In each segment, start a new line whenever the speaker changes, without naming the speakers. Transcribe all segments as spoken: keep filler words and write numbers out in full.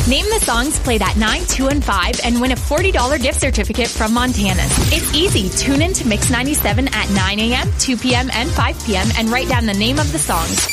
Name the songs played at nine, two, and five and win a forty dollars gift certificate from Montana's. It's easy. Tune in to Mix ninety-seven at nine a.m., two p.m., and five p.m. and write down the name of the songs.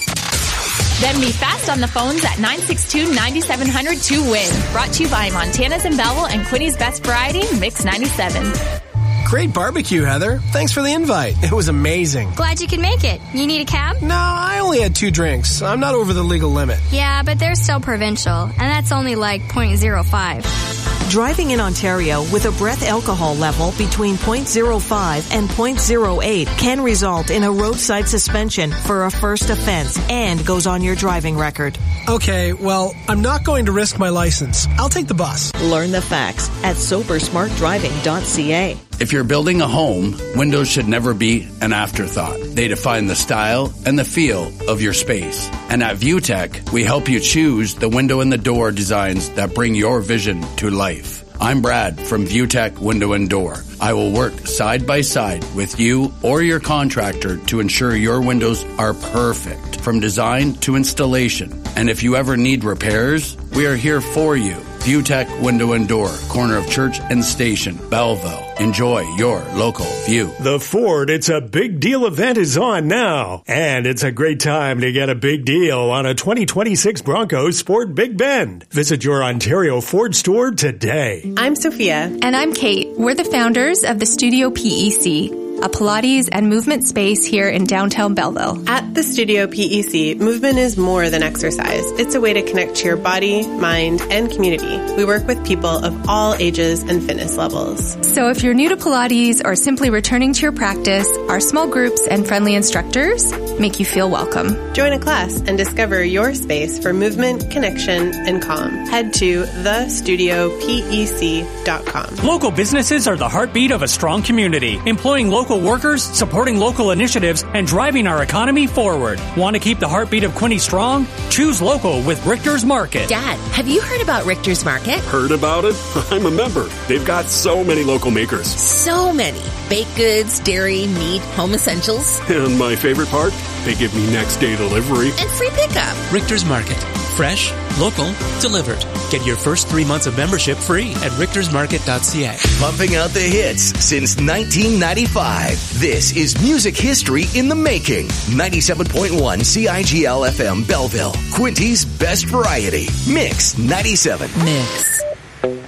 Then be fast on the phones at nine six two, nine seven zero zero to win. Brought to you by Montana's and Belleville and Quinny's Best Variety, Mix ninety-seven.
Great barbecue, Heather. Thanks for the invite. It was amazing.
Glad you could make it. You need a cab?
No, I only had two drinks. I'm not over the legal limit.
Yeah, but they're still provincial, and that's only like point zero five.
Driving in Ontario with a breath alcohol level between point zero five and point zero eight can result in a roadside suspension for a first offense and goes on your driving record.
Okay, well, I'm not going to risk my license. I'll take the bus.
Learn the facts at sober smart driving dot c a.
If you're building a home, windows should never be an afterthought. They define the style and the feel of your space. And at ViewTech, we help you choose the window and the door designs that bring your vision to life. I'm Brad from ViewTech Window and Door. I will work side by side with you or your contractor to ensure your windows are perfect from design to installation. And if you ever need repairs, we are here for you. ViewTech Window and Door, corner of Church and Station, Belleville. Enjoy your local view.
The Ford It's a Big Deal event is on now. And it's a great time to get a big deal on a twenty twenty-six Bronco Sport Big Bend. Visit your Ontario Ford store today.
I'm Sophia.
And I'm Kate. We're the founders of the Studio P E C, a Pilates and movement space here in downtown Belleville.
At the Studio P E C, movement is more than exercise. It's a way to connect to your body, mind, and community. We work with people of all ages and fitness levels.
So if you're new to Pilates or simply returning to your practice, our small groups and friendly instructors make you feel welcome.
Join a class and discover your space for movement, connection, and calm. Head to the studio p e c dot com.
Local businesses are the heartbeat of a strong community, employing local workers, supporting local initiatives, and driving our economy forward. Want to keep the heartbeat of Quinny strong? Choose local with Richter's Market.
Dad, have you heard about Richter's Market?
Heard about it? I'm a member. They've got so many local makers.
So many. Baked goods, dairy, meat, home essentials.
And my favorite part? They give me next day delivery.
And free pickup.
Richter's Market. Fresh, local, delivered. Get your first three months of membership free at richters market dot c a.
Pumping out the hits since nineteen ninety-five. This is music history in the making. ninety-seven point one C I G L F M Belleville. Quinty's Best Variety. Mix ninety-seven.
Mix.